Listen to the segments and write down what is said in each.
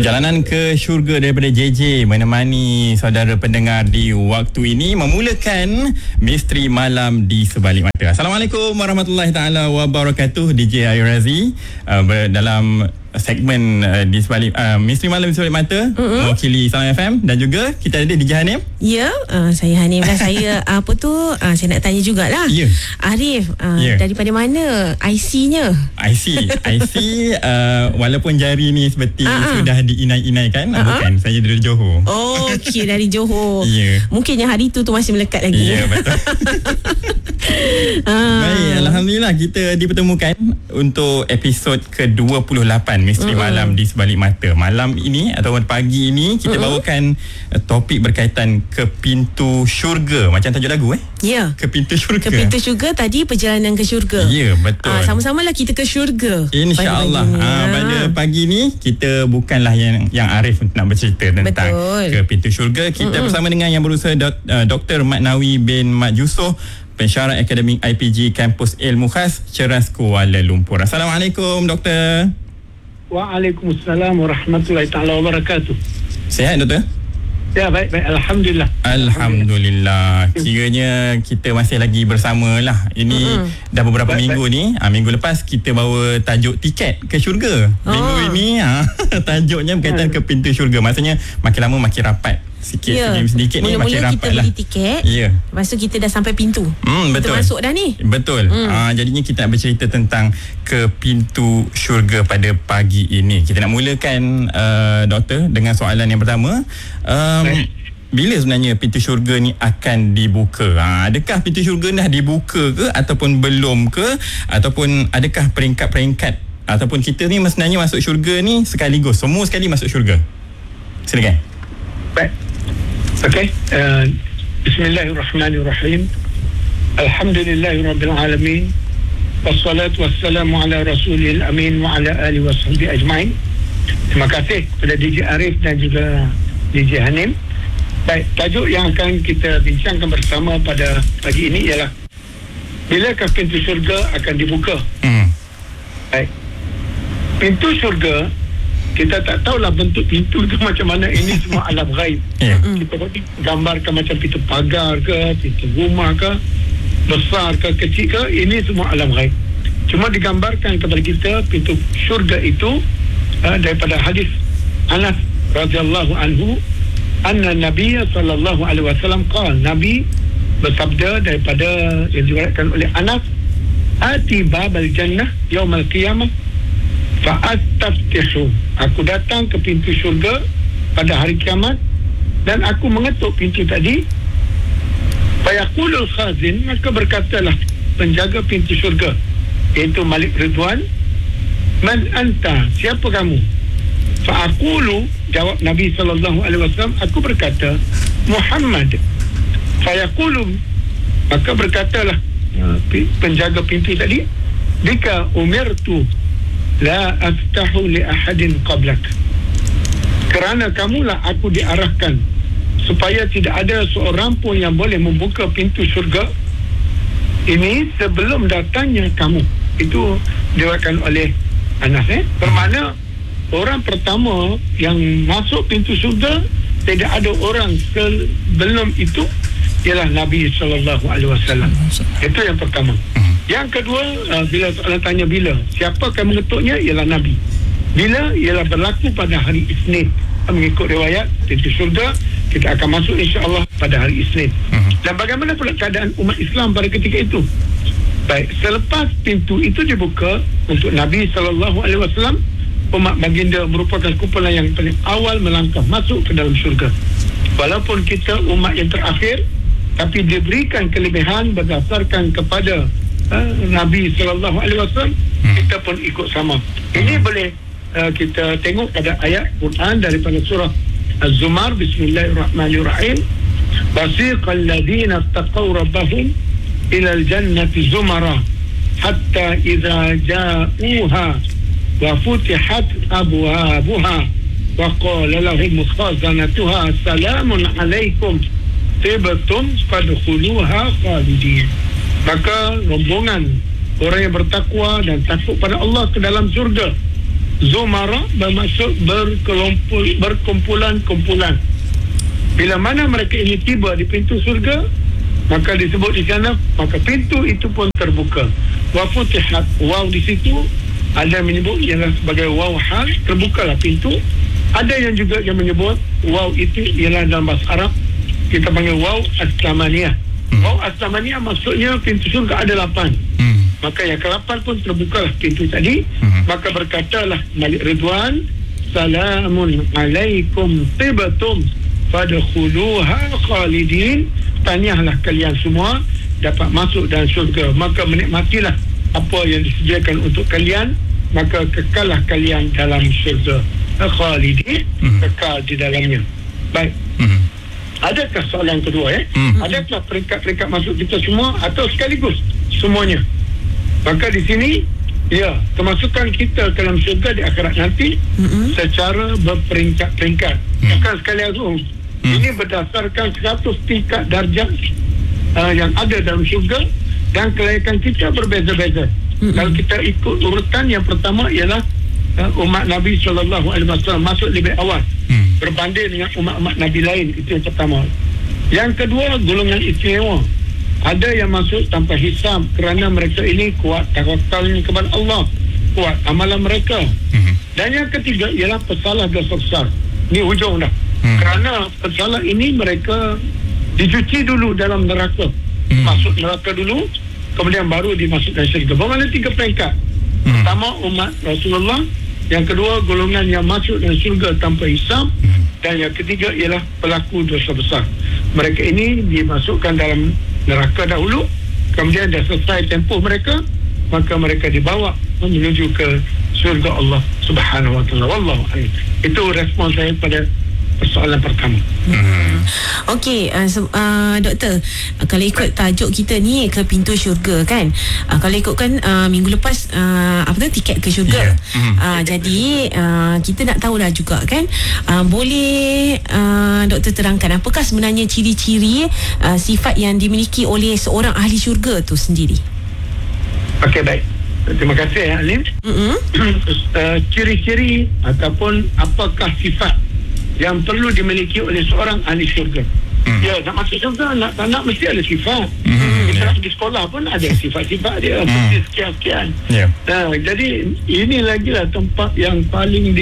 Perjalanan ke syurga daripada JJ menemani saudara pendengar di waktu ini, memulakan Misteri Malam di Sebalik Mata. Assalamualaikum warahmatullahi taala wabarakatuh. DJ Ayu Razi dalam segmen di sebalik Misteri Malam di Sebalik Mata, mewakili Salam FM, dan juga kita ada DJ Hanim. Ya, saya Hanim dan saya saya nak tanya jugalah. Ya. Arif, daripada mana IC-nya? IC walaupun jari ni seperti sudah diinai-inaikan, bukan, saya dari Johor. Oh, okey, dari Johor. Ya. Mungkin yang hari tu masih melekat lagi. Ya, betul. Baik, alhamdulillah kita dipertemukan untuk episod ke-28 Misteri Malam di Sebalik Mata. Malam ini ataupun pagi ini kita bawakan topik berkaitan ke pintu syurga, macam tajuk lagu Ya. Ke pintu syurga. Ke pintu syurga, tadi perjalanan ke syurga. Ya, betul. Sama-samalah kita ke syurga. InsyaAllah. Pada pagi ni kita bukanlah yang Arif nak bercerita tentang ke pintu syurga. Kita bersama dengan yang berusaha Dr. Mat Nawi bin Mat Yusof, pensyarah akademik IPG Kampus Ilmu Khas Ceras Kuala Lumpur. Assalamualaikum, Doktor. Waalaikumsalam warahmatullahi taala wabarakatuh. Sihat, Doktor? Ya, baik. Alhamdulillah. Alhamdulillah. Kiranya kita masih lagi bersama lah. Ini dah beberapa minggu ni. Minggu lepas kita bawa tajuk tiket ke syurga. Minggu ini tajuknya berkaitan ke pintu syurga. Maksudnya makin lama makin rapat. Sedikit ni makin rapat lah. Mula-mula kita beli tiket, lepas tu kita dah sampai pintu. Betul. Kita masuk dah ni. Betul. Jadinya kita nak bercerita tentang ke pintu syurga pada pagi ini. Kita nak mulakan, Doktor, dengan soalan yang pertama. Bila sebenarnya pintu syurga ni akan dibuka? Adakah pintu syurga dah dibuka ke, ataupun belum ke, ataupun adakah peringkat-peringkat, ataupun kita ni sebenarnya masuk syurga ni sekaligus, semua sekali masuk syurga? Silakan. Baik. Okey. Bismillahirrahmanirrahim. Alhamdulillahirabbil alamin. Wassalatu wassalamu ala rasulil amin wa ala alihi washabihi ajmain. Terima kasih kepada DJ Arif dan juga DJ Hanim. Baik, tajuk yang akan kita bincangkan bersama pada pagi ini ialah bilakah pintu syurga akan dibuka? Baik. Pintu syurga, kita tak tahulah bentuk pintu tu macam mana. Ini semua alam ghaib. Kita boleh gambarkan macam pintu pagar ke, pintu rumah ke, besar ke, kecil ke, ini semua alam ghaib. Cuma digambarkan kepada kita pintu syurga itu daripada hadis Anas radhiyallahu anhu, anna Nabi sallallahu alaihi wasallam qala, Nabi bersabda daripada yang diriwayatkan oleh Anas, ati babal jannah yaumal qiyamah fa'astaftihu, aku datang ke pintu syurga pada hari kiamat dan aku mengetuk pintu tadi. Fayaqulul khazin, maka berkatalah penjaga pintu syurga, iaitu Malik Ridwan, man anta, siapa kamu? Fa'aqulu, jawab Nabi SAW, aku berkata Muhammad. Fayaqulu, maka berkatalah penjaga pintu tadi, bika umirtu la aftahu li ahadin qablak, kerana kamulah aku diarahkan supaya tidak ada seorang pun yang boleh membuka pintu syurga ini sebelum datangnya kamu. Itu diriwayatkan oleh Anas. Bermakna orang pertama yang masuk pintu syurga, tidak ada orang sebelum itu, ialah Nabi SAW. Itu yang pertama. Yang kedua, bila soalan tanya bila, siapa akan mengetuknya, ialah Nabi. Bila? Ialah berlaku pada hari Isnin. Mengikut riwayat pintu syurga, kita akan masuk insya-Allah pada hari Isnin. Dan bagaimana pula keadaan umat Islam pada ketika itu? Baik, selepas pintu itu dibuka untuk Nabi SAW, umat baginda merupakan kumpulan yang paling awal melangkah masuk ke dalam syurga. Walaupun kita umat yang terakhir, tapi diberikan kelebihan berdasarkan kepada Nabi SAW, kita pun ikut sama. Ini boleh kita tengok pada ayat Quran daripada surah Az-Zumar. Bismillahirrahmanirrahim. Wasiqal ladina taqaw rabbahum ila al-jannati zumara hatta idza ja'uha wa futihat abwabuha wa qala lahum khazanatuha salamun alaikum tibtum fadkhuluha khalidin. Maka rombongan orang yang bertakwa dan takut pada Allah ke dalam syurga Zumara bermaksud berkumpulan-kumpulan. Bila mana mereka ini tiba di pintu surga, maka disebut di sana, maka pintu itu pun terbuka. Wa futihat, waw di situ ada yang menyebut ialah sebagai waw hal, terbukalah pintu. Ada yang juga yang menyebut waw itu ialah dalam bahasa Arab kita panggil waw as-samaniyah. Waw as-samaniyah maksudnya pintu surga ada 8. Maka yang ke-8 pun terbukalah pintu tadi. Maka berkatalah Malik Ridwan, salamun alaikum tibtum fadkhuluha khalidin. Tahniahlah kalian semua dapat masuk dalam syurga, maka menikmatilah apa yang disediakan untuk kalian, maka kekallah kalian dalam syurga khalidin, kekal di dalamnya. Baik. Adakah soalan kedua adakah peringkat-peringkat masuk kita semua atau sekaligus semuanya? Maka di sini kemasukan kita ke dalam syurga di akhirat nanti secara berperingkat-peringkat, bukan sekali langsung. Ini berdasarkan 100 tingkat darjat yang ada dalam syurga, dan kelayakan kita berbeza-beza. Kalau kita ikut urutan, yang pertama ialah umat Nabi SAW masuk lebih awal berbanding dengan umat-umat Nabi lain. Itu yang pertama. Yang kedua, golongan istimewa. Ada yang masuk tanpa hisab kerana mereka ini kuat tawakalnya kepada Allah, kuat amalan mereka. Dan yang ketiga ialah pesalah dosa besar. Ini hujung dah. Kerana pesalah ini mereka dicuci dulu dalam neraka, masuk neraka dulu, kemudian baru dimasukkan syurga. Bermakna 3 peringkat. Pertama umat Rasulullah, yang kedua golongan yang masuk dalam syurga tanpa hisab, dan yang ketiga ialah pelaku dosa besar. Mereka ini dimasukkan dalam neraka dahulu, kemudian dah selesai tempoh mereka, maka mereka dibawa menuju ke syurga Allah Subhanahu wa taala. Wallahu a'lam. Itu respon saya pada persoalan pertama. Okey, doktor, kalau ikut tajuk kita ni ke pintu syurga kan, kalau ikutkan minggu lepas tiket ke syurga. Jadi kita nak tahulah juga kan, boleh doktor terangkan apakah sebenarnya ciri-ciri sifat yang dimiliki oleh seorang ahli syurga tu sendiri? Okey, baik. Terima kasih Alim. Ciri-ciri ataupun apakah sifat yang perlu dimiliki oleh seorang ahli syurga. Nak masuk syurga, tak nak mesti ada sifat. Kita nak pergi sekolah pun ada sifat-sifat dia, mesti sekian-sekian. Jadi ini lagi lah tempat yang paling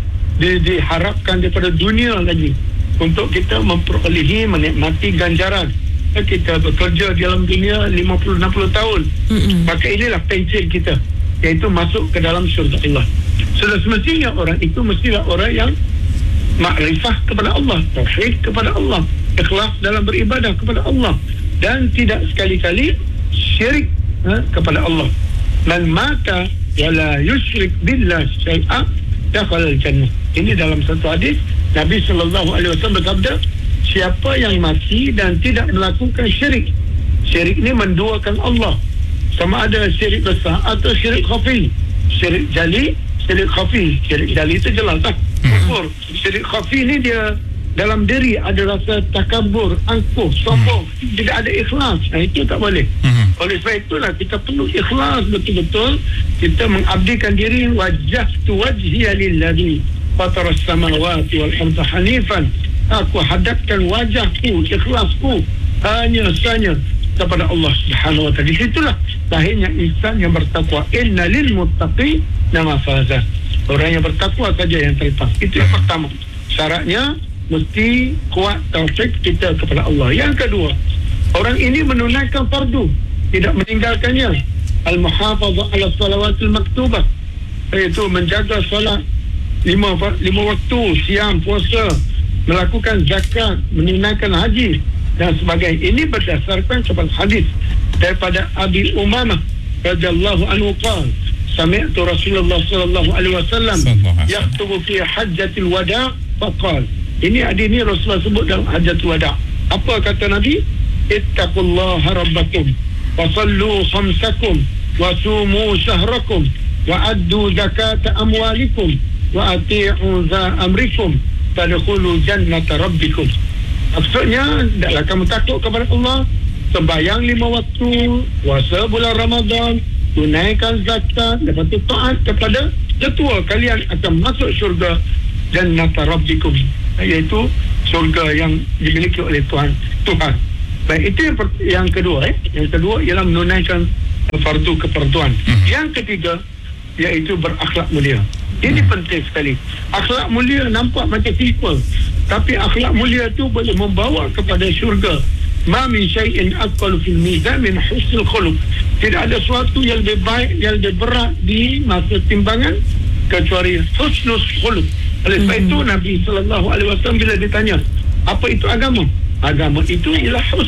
diharapkan daripada dunia lagi, untuk kita memperolehi, menikmati ganjaran. Kita bekerja di dalam dunia 50-60 tahun, maka inilah pensil kita, iaitu masuk ke dalam syurga Allah. Sudah semestinya orang itu mestilah orang yang makrifah kepada Allah, tauhid kepada Allah, ikhlas dalam beribadah kepada Allah, dan tidak sekali-kali syirik kepada Allah. Man mata wala yusyrik billah syai'a dakhala al-jannah. Ini dalam satu hadis Nabi SAW bersabda, siapa yang mati dan tidak melakukan syirik. Syirik ini menduakan Allah, sama ada syirik besar atau syirik khafi. Syirik jali, syirik khafi. Syirik jali itu jelas tak? Kufur. Syirik khafi ni dia dalam diri ada rasa takabur, angkuh, sombong, tidak ada ikhlas. Itu tak boleh. Oleh sebab itulah kita perlu ikhlas betul-betul. Kita mengabdikan diri, wajjahtu wajhiya lillazi fataras samawati wal arda hanifan. Aku hadapkan wajahku, ikhlasku hanya saja kepada Allah Subhanahu wa taala. Di situlah lahirnya insan yang bertakwa. Inna lil muttaqin mafaza. Orang yang bertakwa saja yang terlepas. Itu yang pertama. Syaratnya mesti kuat tauhid kita kepada Allah. Yang kedua, orang ini menunaikan fardu, tidak meninggalkannya. Al-muhafazah ala salawatil maktubah, iaitu menjaga solat 5 waktu, siam, puasa, melakukan zakat, menunaikan haji dan sebagainya. Ini berdasarkan kepada hadis daripada Abi Umamah radhiyallahu anhu qala, sami'tu Rasulullah sallallahu alaihi wasallam yaktubu fi hajjatil wada' faqala. Ini Rasulullah sebut dalam hajjatul wada'. Apa kata Nabi? Ittaqullaha rabbakum wa sallu khamsakum wa sumu syahrakum wa addu zakata amwalikum wa ati'u za amrikum tadkhulu jannata rabbikum. Maksudnya, hendaklah kamu takut kepada Allah, sembahyang 5 waktu, puasa bulan Ramadan, tunaikan zakat, lepas itu taat kepada Ketua kalian akan masuk syurga Jannata Rabbikum, iaitu syurga yang dimiliki oleh Tuhan. Baik, itu yang kedua. Yang kedua ialah menunaikan fardu keperduan. Yang ketiga iaitu berakhlak mulia. Ini penting sekali. Akhlak mulia nampak macam simple, tapi akhlak mulia itu boleh membawa kepada syurga. Ma min syai'in aqal fil mizan min husnul khuluq. Tidak ada sesuatu yang lebih baik, yang lebih berat di masa timbangan kecuali husnul khuluq. Oleh sebab itu Nabi SAW bila ditanya, apa itu agama? Agama itu ialah husnul